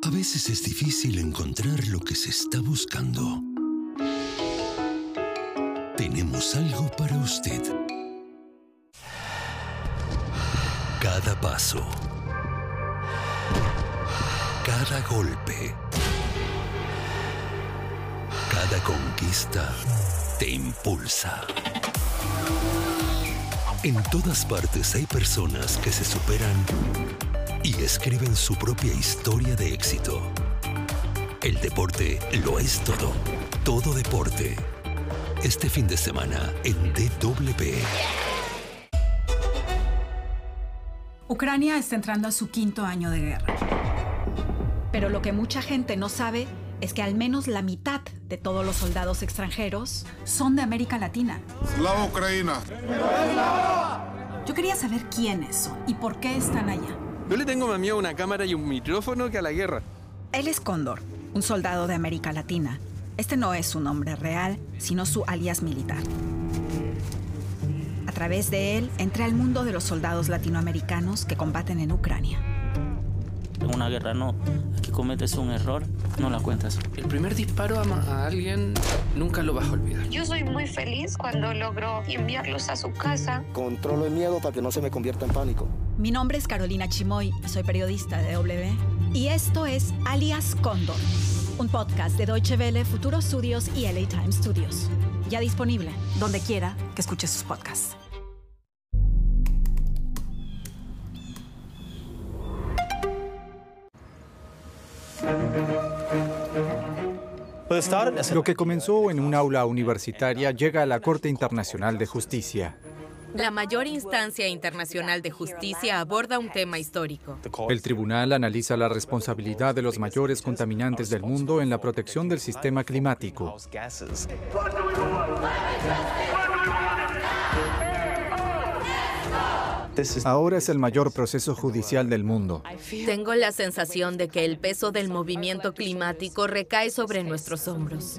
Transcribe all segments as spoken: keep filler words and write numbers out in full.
A veces es difícil encontrar lo que se está buscando. Tenemos algo para usted. Cada paso, cada golpe, cada conquista te impulsa. En todas partes hay personas que se superan y escriben su propia historia de éxito. El deporte lo es todo. Todo deporte. Este fin de semana en D W. Ucrania está entrando a su quinto año de guerra. Pero lo que mucha gente no sabe es que al menos la mitad de todos los soldados extranjeros son de América Latina. ¡Slava Ucrania! Yo quería saber quiénes son y por qué están allá. Yo le tengo más miedo a una cámara y un micrófono que a la guerra. Él es Cóndor, un soldado de América Latina. Este no es su nombre real, sino su alias militar. A través de él, entré al mundo de los soldados latinoamericanos que combaten en Ucrania. En una guerra no, aquí cometes un error, no la cuentas. El primer disparo a, a alguien nunca lo vas a olvidar. Yo soy muy feliz cuando logro enviarlos a su casa. Controlo el miedo para que no se me convierta en pánico. Mi nombre es Carolina Chimoy y soy periodista de W. Y esto es Alias Cóndor, un podcast de Deutsche Welle, Futuro Studios y L A Times Studios. Ya disponible donde quiera que escuche sus podcasts. Lo que comenzó en un aula universitaria llega a la Corte Internacional de Justicia. La mayor instancia internacional de justicia aborda un tema histórico. El tribunal analiza la responsabilidad de los mayores contaminantes del mundo en la protección del sistema climático. Ahora es el mayor proceso judicial del mundo. Tengo la sensación de que el peso del movimiento climático recae sobre nuestros hombros.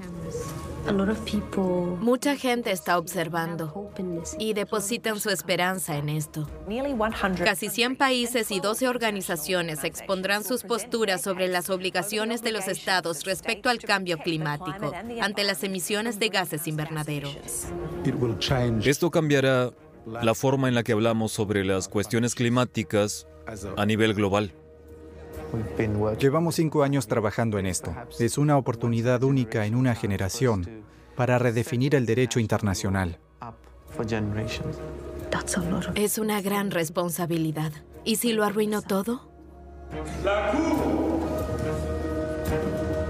Mucha gente está observando y depositan su esperanza en esto. Casi cien países y doce organizaciones expondrán sus posturas sobre las obligaciones de los estados respecto al cambio climático ante las emisiones de gases invernadero. Esto cambiará la forma en la que hablamos sobre las cuestiones climáticas a nivel global. Llevamos cinco años trabajando en esto. Es una oportunidad única en una generación para redefinir el derecho internacional. Es una gran responsabilidad. ¿Y si lo arruino todo? La